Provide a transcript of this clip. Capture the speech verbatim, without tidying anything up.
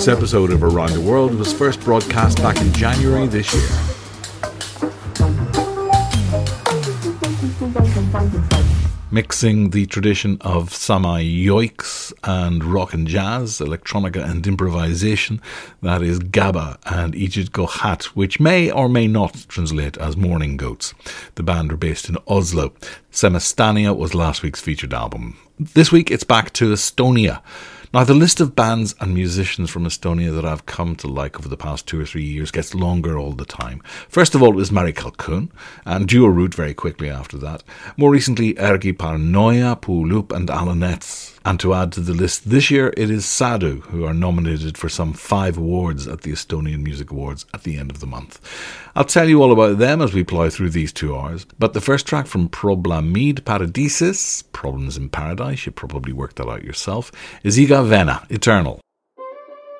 This episode of Around the World was first broadcast back in January this year. Mixing the tradition of Samai yoiks and rock and jazz, electronica and improvisation, that is Gaba and Ijit Gohat, which may or may not translate as Morning Goats. The band are based in Oslo. Semestania was last week's featured album. This week it's back to Estonia. Now, the list of bands and musicians from Estonia that I've come to like over the past two or three years gets longer all the time. First of all, it was Mari Kalkun, and Duo Root very quickly after that. More recently, Ergi Paranoia, Pulup and Alanets. And to add to the list this year, it is Sadu, who are nominated for some five awards at the Estonian Music Awards at the end of the month. I'll tell you all about them as we plough through these two hours. But the first track from Problemid Paradises, Problems in Paradise, you probably worked that out yourself, is Iga Vena, Eternal.